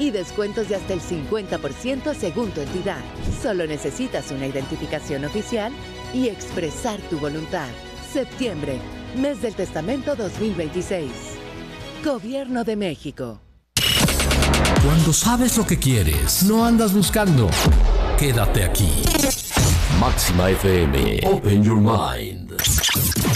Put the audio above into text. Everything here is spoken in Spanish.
y descuentos de hasta el 50% según tu entidad. Solo necesitas una identificación oficial y expresar tu voluntad. Septiembre, mes del testamento 2026. Gobierno de México. Cuando sabes lo que quieres, no andas buscando. Quédate aquí. Máxima FM. Open your mind.